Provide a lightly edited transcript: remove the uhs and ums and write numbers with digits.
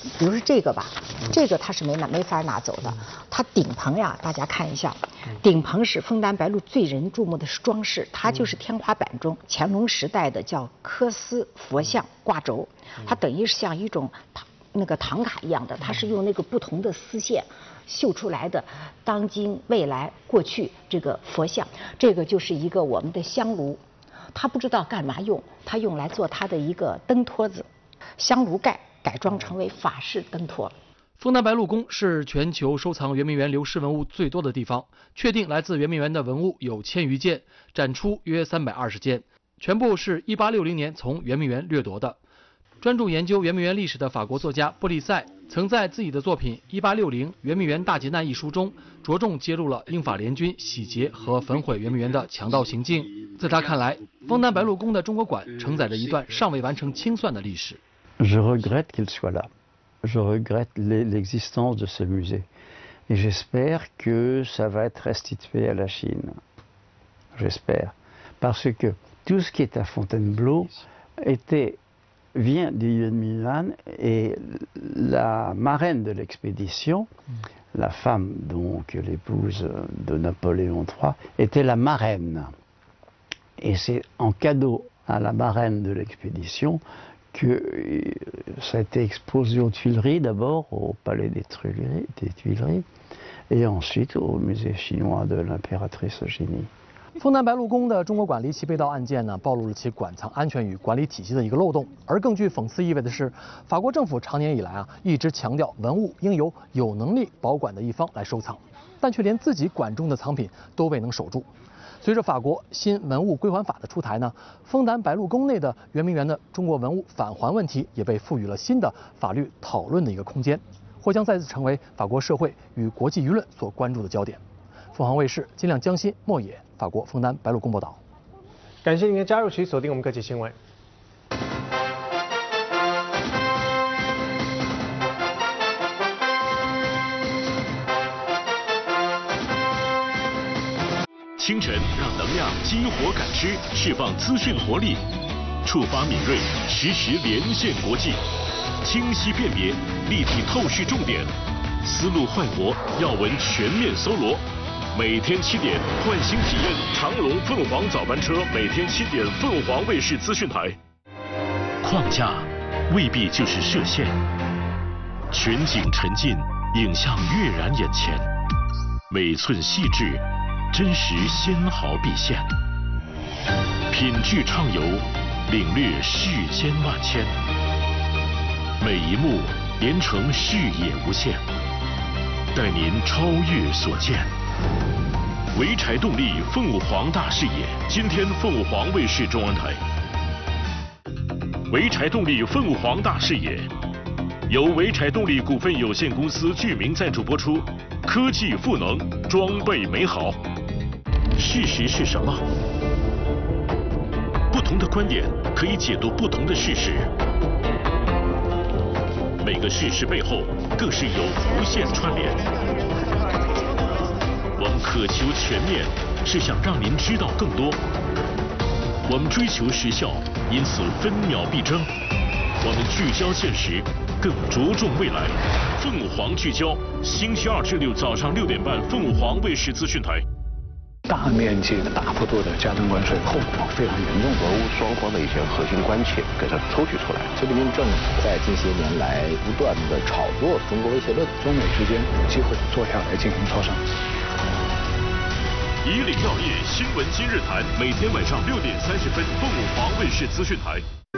比如说这个吧，这个它是没法拿走的。它顶棚呀，大家看一下，顶棚是枫丹白露最人注目的是装饰，它就是天花板中乾隆时代的叫缂丝佛像挂轴，它等于是像一种那个唐卡一样的，它是用那个不同的丝线绣出来的当今未来过去这个佛像。这个就是一个我们的香炉，它不知道干嘛用，它用来做它的一个灯托子，香炉盖改装成为法式灯托。 枫丹白露宫是全球收藏圆明园流失文物最多的地方，确定来自圆明园的文物有1000余件，展出约320件，全部是1860年从圆明园掠夺的。专注研究圆明园历史的法国作家布利塞曾在自己的作品《1860圆明园大劫难》一书中，着重揭露了英法联军洗劫和焚毁圆明园的强盗行径。在他看来，枫丹白露宫的中国馆承载着一段尚未完成清算的历史。 Je regrette qu'il soit là. Je regrette l'existence de ce musée. Et j'espère que ça va être restitué à la Chine. J'espère. Parce que tout ce qui est à Fontainebleau vient du Yuan Milan et la marraine de l'expédition, la femme, donc l'épouse de Napoléon III, était la marraine. Et c'est en cadeau à la marraine de l'expédition que ça a été exposé aux Tuileries d'abord, au palais des Tuileries, et ensuite au musée chinois de l'impératrice Eugénie. 枫丹白露宫的中国馆离奇被盗案件呢，暴露了其馆藏安全与管理体系的一个漏洞。而更具讽刺意味的是，法国政府长年以来一直强调文物应由有能力保管的一方来收藏，但却连自己管中的藏品都未能守住。随着法国新文物归还法的出台呢，枫丹白露宫内的圆明园的中国文物返还问题也被赋予了新的法律讨论的一个空间，或将再次成为法国社会与国际舆论所关注的焦点。凤凰卫视金亮、江欣、莫野，法国枫丹白露宫报道。 感谢您的加入，请锁定我们各级新闻。 清晨让能量激活感知，释放资讯活力，触发敏锐，实时连线国际，清晰辨别，立体透视重点，思路焕活，要闻全面搜罗。每天7点，唤醒体验长龙凤凰早班车，每天7点，凤凰卫视资讯台。框架未必就是设限，全景沉浸，影像跃然眼前，每寸细致。真实纤毫毕现，品质畅游，领略世间万千。每一幕连成视野无限，带您超越所见。潍柴动力凤凰大视野，今天凤凰卫视中文台。潍柴动力凤凰大视野，由潍柴动力股份有限公司剧名赞助播出。科技赋能，装备美好。事实是什么？不同的观点可以解读不同的事实，每个事实背后更是有无限串联。我们渴求全面，是想让您知道更多。我们追求时效，因此分秒必争。我们聚焦现实，更着重未来。凤凰聚焦，星期2至6早上6点半，凤凰卫视资讯台。 大面积的、大幅度的加征关税，后果非常严重。 俄乌双方的一些核心关切给它抽取出来。 习近平政府在近些年来不断的炒作中国威胁论， 中美之间有机会坐下来进行磋商。 以岭药业新闻今日谈，每天晚上6点30分，凤凰卫视资讯台。